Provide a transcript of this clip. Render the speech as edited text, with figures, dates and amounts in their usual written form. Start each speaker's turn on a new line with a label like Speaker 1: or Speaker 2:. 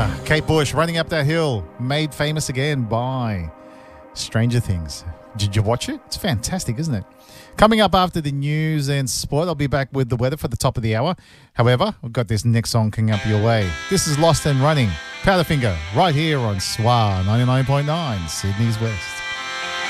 Speaker 1: Kate Bush, Running Up That Hill, made famous again by Stranger Things. Did you watch it? It's fantastic, isn't it? Coming up after the news and sport, I'll be back with the weather for the top of the hour. However, we've got this next song coming up your way. This is Lost and Running, Powderfinger, right here on SWA 99.9, Sydney's West.